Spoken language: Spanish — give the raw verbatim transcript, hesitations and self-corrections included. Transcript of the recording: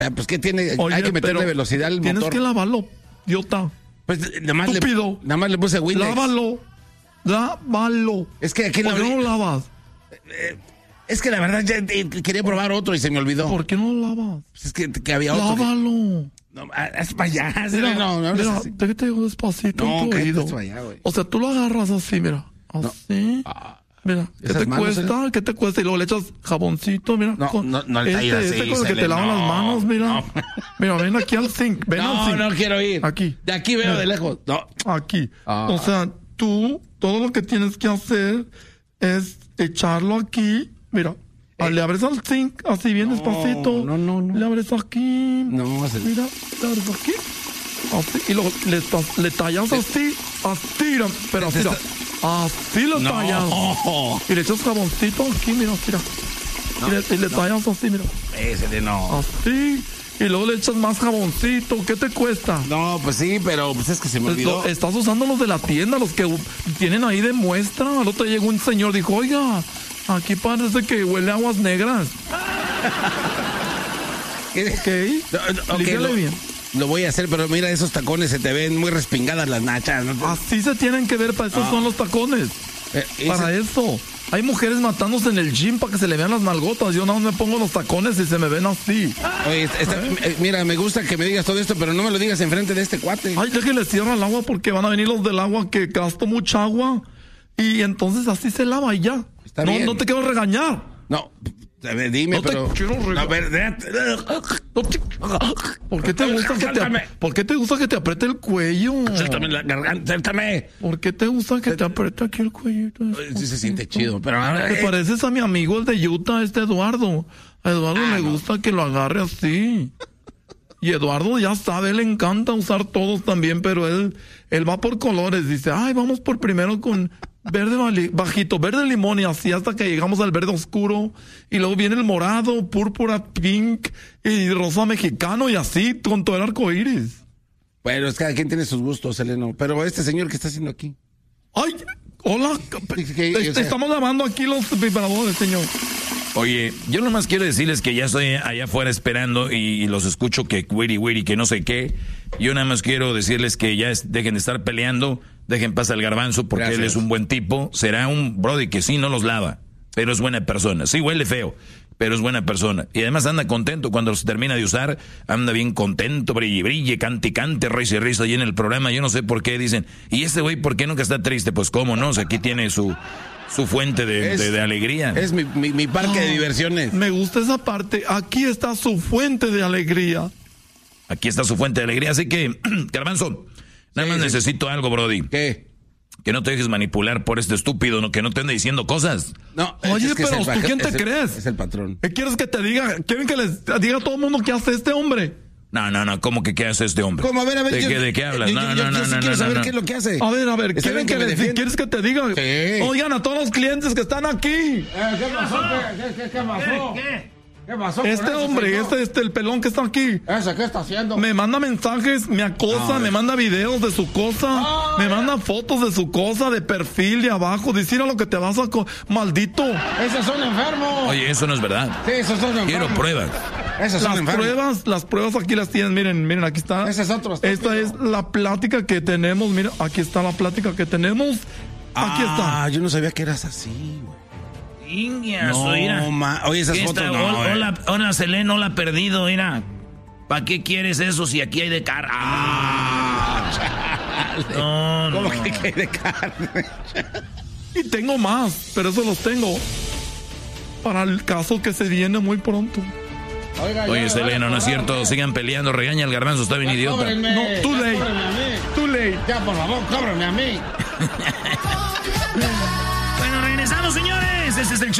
Eh, pues, ¿qué tiene? Oye, hay que meterle velocidad al tienes motor. Tienes que lavarlo, idiota. Pues, nada más, le, nada más le puse Windex. Lávalo. Lávalo. Es que aquí ¿Por qué no lo lavas? Eh, es que la verdad ya eh, quería probar otro y se me olvidó. ¿Por qué no lo lavas? Pues es que, que había otro. Lávalo. Que... No, es para allá. Mira, no, no, mira, así. te, te digo despacito no, en tu oído. Allá, o sea, tú lo agarras así, mira. Así. No. Ah, mira, ¿qué te manos, cuesta? ¿eh? ¿Qué te cuesta? Y luego le echas jaboncito, mira. No, con, no, no le este, así, este con el que te lavan no, las manos, mira. No. Mira, ven aquí al zinc. Ven no, al zinc. No, no quiero ir. Aquí. De aquí veo mira. De lejos. No. Aquí. Ah. O sea, tú, todo lo que tienes que hacer es echarlo aquí. Mira. Eh. Le abres al zinc, así bien no, despacito. No, no, no. Le abres aquí. No, se... Mira, le abres aquí. Así, y luego le, le tallas así, así, pero así, así lo no. tallas. Y le echas jaboncito aquí, mira, mira. No, y le, y le no. tallas así, mira. Ese de no. Así. Y luego le echas más jaboncito. ¿Qué te cuesta? No, pues sí, pero pues es que se me olvidó. Estás usando los de la tienda, los que tienen ahí de muestra. Al otro llegó un señor, dijo, oiga, aquí parece que huele a aguas negras. ¿Qué? Ok. No, okay lo, bien. Lo voy a hacer, pero mira, esos tacones se te ven muy respingadas las nachas. ¿No? Así se tienen que ver, para eso no. son los tacones. Eh, para ese... eso. Hay mujeres matándose en el gym para que se le vean las nalgotas. Yo nada más me pongo los tacones y se me ven así. Oye, está, ¿Eh? mira, me gusta que me digas todo esto, pero no me lo digas enfrente de este cuate. Ay, déjenle cierra el agua porque van a venir los del agua que gasto mucha agua. Y entonces así se lava y ya. Está no, bien. no te quiero regañar. No, a ver, dime, no pero... Te quiero regañar. La verdad... ¿Por qué te gusta que te, ¿por qué te gusta que te apriete el cuello? Suéltame la garganta, suéltame. ¿Por qué te gusta que te apriete aquí el cuellito? Sí se siente chido, pero... Te eh. pareces a mi amigo el de Utah, este Eduardo. A Eduardo ah, le gusta no. que lo agarre así. Y Eduardo ya sabe, él le encanta usar todos también, pero él, él va por colores. Dice, ay, vamos por primero con... Verde bajito, verde limón y así hasta que llegamos al verde oscuro y luego viene el morado, púrpura, pink y rosa mexicano y así con todo el arco iris. Bueno, es que cada quien tiene sus gustos, Eleno. Pero este señor, ¿qué está haciendo aquí? Ay, hola, te, te sea... estamos lavando aquí los vibradores, señor. Oye, yo nomás quiero decirles que ya estoy allá afuera esperando y, y los escucho que wiri wiri, que no sé qué. Yo nada más quiero decirles que ya es, dejen de estar peleando, dejen pasar al Garbanzo porque Gracias. Él es un buen tipo. Será un brody que sí no los lava, pero es buena persona. Sí huele feo, pero es buena persona. Y además anda contento cuando se termina de usar, anda bien contento, brille, brille, cante y cante, risa y risa ahí en el programa. Yo no sé por qué dicen, ¿y este güey por qué nunca está triste? Pues cómo no, o sea, aquí tiene su... su fuente de, es, de, de alegría. Es mi, mi, mi parque oh, de diversiones. Me gusta esa parte. Aquí está su fuente de alegría. Aquí está su fuente de alegría. Así que, Garbanzo, nada sí, más sí. necesito algo, brody. ¿Qué? Que no te dejes manipular por este estúpido, ¿no? Que no te ande diciendo cosas. No, Oye, es que pero es ¿tú el, quién te es crees? El, es el patrón. ¿Qué quieres que te diga? ¿Quieren que les diga a todo el mundo qué hace este hombre? No, no, no, ¿cómo que qué hace este hombre? ¿Cómo? A ver, a ver. ¿De, yo, qué, ¿de qué hablas? Yo, no, yo, no, yo, no, yo sí no, quiero no, saber no. qué es lo que hace. A ver, a ver, ¿quieren que, que les, si ¿quieres que te diga? Sí. Oigan, a todos los clientes que están aquí. Eh, ¿Qué pasó? ¿Qué, qué, qué pasó? ¿Qué? ¿Qué? ¿Qué pasó? Este hombre, este, este, el pelón que está aquí. ¿Ese qué está haciendo? Me manda mensajes, me acosa, no, me manda videos de su cosa, oh, me manda fotos de su cosa, de perfil, de abajo. Decir a lo que te vas a... Co ¡Maldito! Esos son enfermos. Oye, eso no es verdad. Sí, esos son enfermos. Quiero pruebas. Esos son las enfermos. pruebas, las pruebas aquí las tienen. Miren, miren, aquí está. Ese es otro estúpido. Esta es la plática que tenemos. Mira, aquí está la plática que tenemos. Aquí ah, está. Ah, yo no sabía que eras así, güey. No, ma, oye, esas fotos esta, no, hola, eh. hola, Selene, no la ha perdido, mira. ¿Para qué quieres eso si aquí hay de carne? Ah, no, no. ¿Cómo que hay de carne? Y tengo más, pero eso los tengo para el caso que se viene muy pronto. Oiga, Oye, Selena, no es cierto, sigan peleando, regaña al Garbanzo, está bien idiota. Cóbrenme, no, tú ley, tú ley. Ya, por favor, cóbrenme a mí. Bueno, regresamos, señores. Este es el show